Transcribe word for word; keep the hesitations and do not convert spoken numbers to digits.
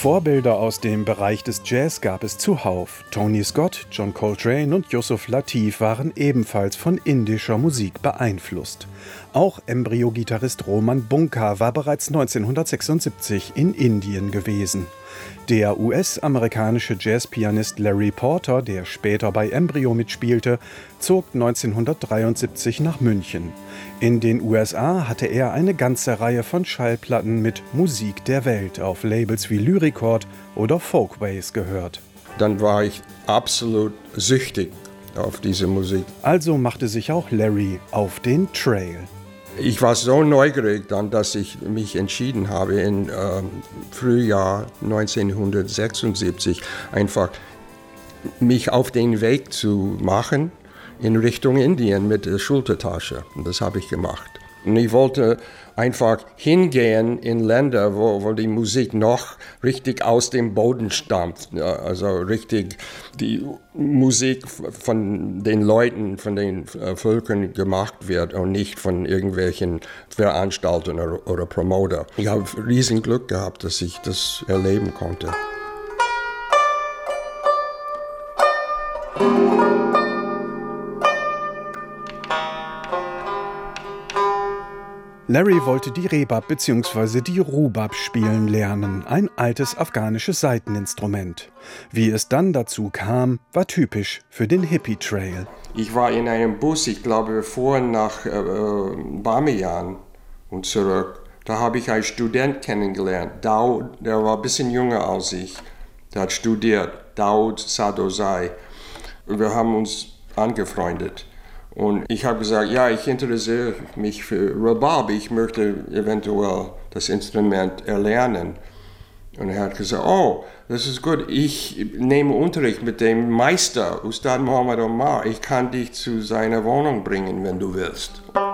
Vorbilder aus dem Bereich des Jazz gab es zuhauf. Tony Scott, John Coltrane und Yusuf Lateef waren ebenfalls von indischer Musik beeinflusst. Auch Embryo-Gitarrist Roman Bunka war bereits neunzehnhundertsechsundsiebzig in Indien gewesen. Der U S-amerikanische Jazzpianist Larry Porter, der später bei Embryo mitspielte, zog neunzehnhundertdreiundsiebzig nach München. In den U S A hatte er eine ganze Reihe von Schallplatten mit Musik der Welt auf Labels wie Lyricord oder Folkways gehört. Dann war ich absolut süchtig auf diese Musik. Also machte sich auch Larry auf den Trail. Ich war so neugierig dann, dass ich mich entschieden habe, im äh, Frühjahr neunzehnhundertsechsundsiebzig einfach mich auf den Weg zu machen in Richtung Indien mit der Schultertasche. Und das habe ich gemacht. Und ich wollte einfach hingehen in Länder, wo, wo die Musik noch richtig aus dem Boden stammt. Ja, also richtig die Musik von den Leuten, von den äh, Völkern gemacht wird und nicht von irgendwelchen Veranstaltern oder, oder Promoter. Ich habe riesen Glück gehabt, dass ich das erleben konnte. Larry wollte die Rebab bzw. die Rubab spielen lernen, ein altes afghanisches Saiteninstrument. Wie es dann dazu kam, war typisch für den Hippie-Trail. Ich war in einem Bus, ich glaube, wir fuhren nach äh, Bamiyan und zurück. Da habe ich einen Student kennengelernt, Daud, der war ein bisschen jünger als ich. Der hat studiert, Daud Sadozai. Wir haben uns angefreundet. Und ich habe gesagt, ja, ich interessiere mich für Rebab, ich möchte eventuell das Instrument erlernen. Und er hat gesagt, oh, das ist gut, ich nehme Unterricht mit dem Meister, Ustad Muhammad Omar, ich kann dich zu seiner Wohnung bringen, wenn du willst.